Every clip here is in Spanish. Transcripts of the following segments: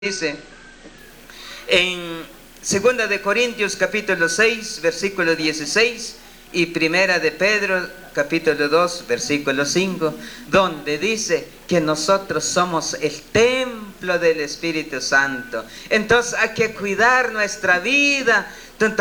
Dice en 2 de Corintios capítulo 6 versículo 16 y 1 de Pedro capítulo 2 versículo 5, donde dice que nosotros somos el templo del Espíritu Santo. Entonces hay que cuidar nuestra vida.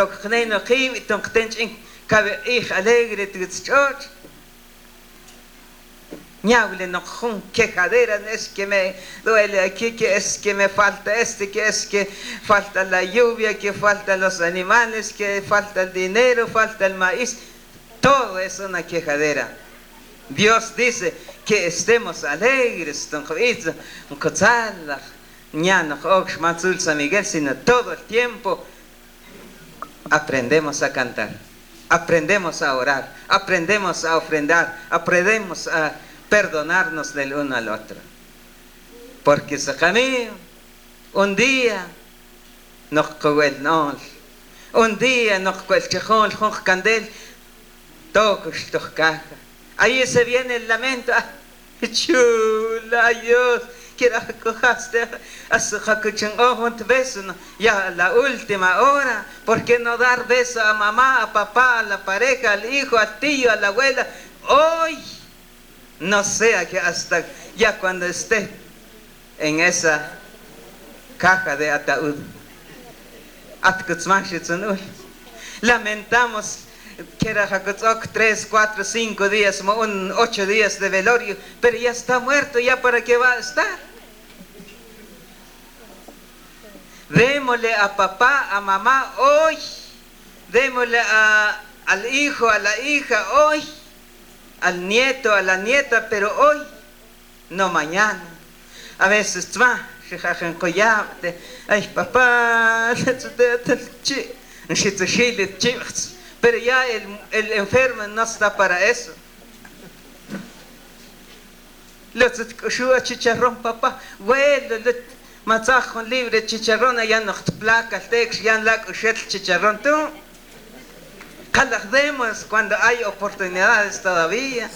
Ñable no jun quejadera, es que me duele aquí, que es que me falta que es que falta la lluvia, que faltan los animales, que falta el dinero, falta el maíz. Todo es una quejadera. Dios dice que estemos alegres, San Miguel, sino todo el tiempo aprendemos a cantar, aprendemos a orar, aprendemos a ofrendar, aprendemos a perdonarnos del uno al otro. Porque un día nos cogió el nol, un día nos cogió el chejón, el candel, todo caja. Ahí se viene el lamento. Chula, Dios, quiero cojaste a su jacuchón, un beso, ya la última hora. ¿Por qué no dar beso a mamá, a papá, a la pareja, al hijo, al tío, a la abuela? Hoy no sea que hasta ya cuando esté en esa caja de ataúd, lamentamos que era 3, 4, 5 días, 8 días de velorio, pero ya está muerto, ya para qué va a estar. Démosle a papá, a mamá hoy, démosle al hijo, a la hija hoy, al nieto, a la nieta, pero hoy, no mañana. A veces, ay papá, pero ya el enfermo no está para eso. Chicharrón, papá, bueno, matzajón libre, chicharrón, ya no placa, ya no la chicharrón, tú. Calajdemos cuando hay oportunidades todavía.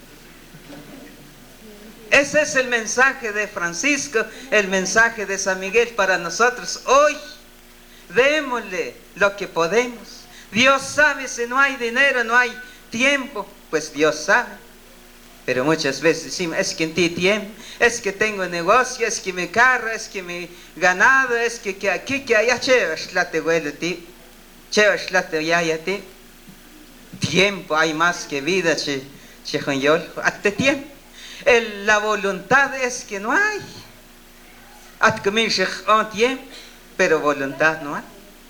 Ese es el mensaje de Francisco, el mensaje de San Miguel para nosotros hoy. Démosle lo que podemos. Dios sabe, si no hay dinero, no hay tiempo, pues Dios sabe. Pero muchas veces decimos, es que en ti tiempo, es que tengo negocio, es que mi carro, es que mi ganado, es que aquí, que allá, chévere, huele ti, chévere, ya ti. Tiempo hay más que vida, hasta tiempo. La voluntad es que no hay. Pero voluntad no hay.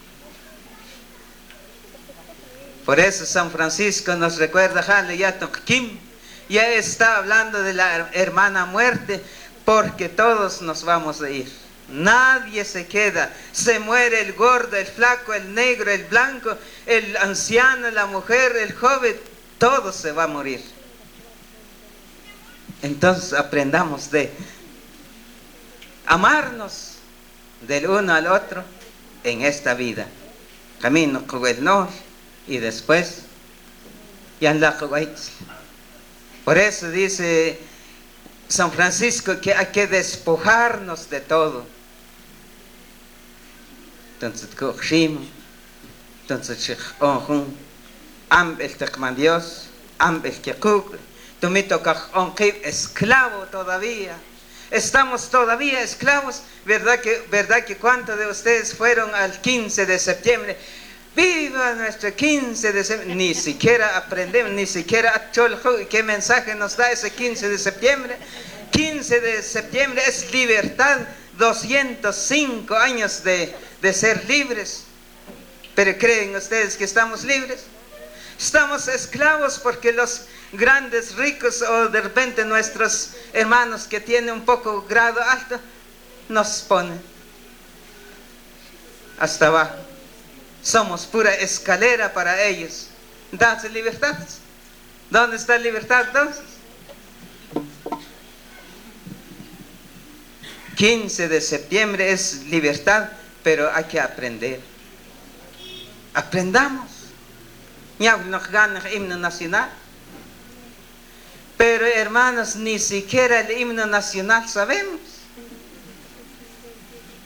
Por eso San Francisco nos recuerda, ya está hablando de la hermana muerte, porque todos nos vamos a ir. Nadie se queda. Se muere el gordo, el flaco, el negro, el blanco, el anciano, la mujer, el joven, todo se va a morir. Entonces aprendamos de amarnos del uno al otro en esta vida. Camino con el no y después ya la. Por eso dice San Francisco que hay que despojarnos de todo. Entonces, Dios, esclavo todavía. Estamos todavía esclavos. ¿Verdad que cuántos de ustedes fueron al 15 de septiembre? ¡Viva nuestro 15 de septiembre! Ni siquiera aprendemos, ni siquiera qué mensaje nos da ese 15 de septiembre. 15 de septiembre es libertad, 205 años de ser libres. Pero ¿creen ustedes que estamos libres? Estamos esclavos porque los grandes ricos o de repente nuestros hermanos que tienen un poco grado alto nos ponen hasta abajo. Somos pura escalera para ellos. Dase libertad. ¿Dónde está la libertad entonces? 15 de septiembre es libertad, pero hay que aprender. Aprendamos. Nos gana el himno nacional. Pero hermanos, ni siquiera el himno nacional sabemos.